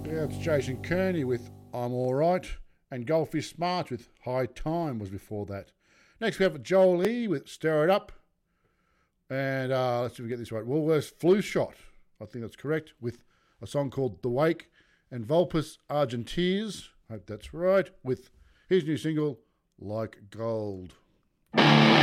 Yeah, it's Jason Kearney with I'm Alright, and Goldfish Smart with High Time was before that. Next we have Joel E with Stir It Up, and let's see if we get this right. Woolworths Flu Shot, I think that's correct, with a song called The Wake, and Vulpes Argenteers, hope that's right, with his new single Like Gold.